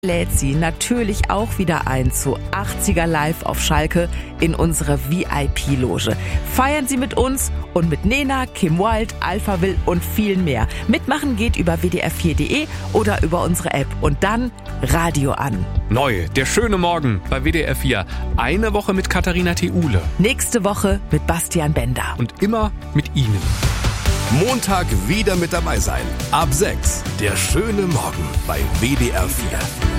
lädt sie natürlich auch wieder ein zu 80er Live auf Schalke in unsere VIP-Loge. Feiern Sie mit uns und mit Nena, Kim Wilde, Alphaville und vielen mehr. Mitmachen geht über wdr4.de oder über unsere App und dann Radio an. Neu, der schöne Morgen bei WDR 4. Eine Woche mit Katharina Theule. Nächste Woche mit Bastian Bender. Und immer mit Ihnen. Montag wieder mit dabei sein. Ab 6. Der schöne Morgen bei WDR 4.